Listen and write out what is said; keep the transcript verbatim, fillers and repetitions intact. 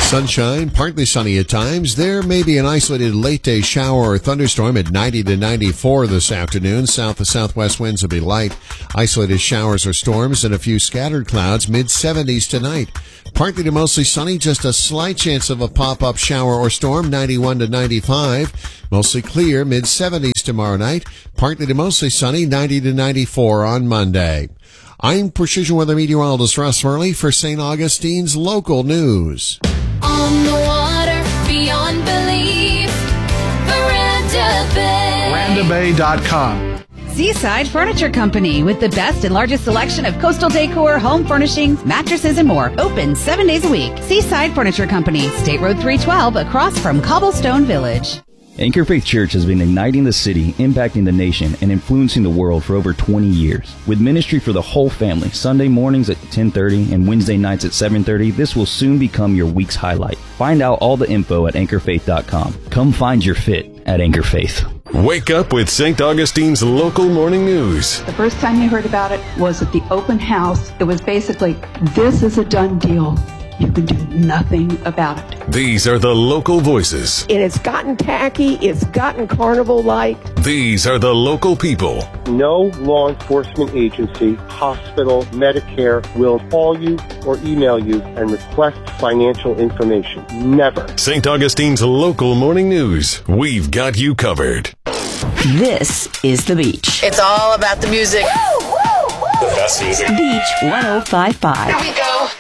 Sunshine, partly sunny at times. There may be an isolated late-day shower or thunderstorm at ninety to ninety-four this afternoon. South to southwest winds will be light. Isolated showers or storms and a few scattered clouds, mid-seventies tonight. Partly to mostly sunny, just a slight chance of a pop-up shower or storm, ninety-one to ninety-five. Mostly clear, mid-seventies tomorrow night. Partly to mostly sunny, ninety to ninety-four on Monday. I'm Precision Weather Meteorologist Russ Murley for Saint Augustine's Local News. On the water, beyond belief, Veranda Bay. Veranda Bay dot com. Seaside Furniture Company, with the best and largest selection of coastal decor, home furnishings, mattresses, and more. Open seven days a week. Seaside Furniture Company, State Road three twelve, across from Cobblestone Village. Anchor Faith Church has been igniting the city, impacting the nation, and influencing the world for over twenty years. With ministry for the whole family, Sunday mornings at ten thirty and Wednesday nights at seven thirty, this will soon become your week's highlight. Find out all the info at anchor faith dot com. Come find your fit at Anchor Faith. Wake up with Saint Augustine's Local Morning News. The first time you heard about it was at the open house. It was basically, this is a done deal. You can do nothing about it. These are the local voices. It has gotten tacky. It's gotten carnival-like. These are the local people. No law enforcement agency, hospital, Medicare will call you or email you and request financial information. Never. Saint Augustine's Local Morning News. We've got you covered. This is The Beach. It's all about the music. The best music. Beach one oh five point five. Here we go.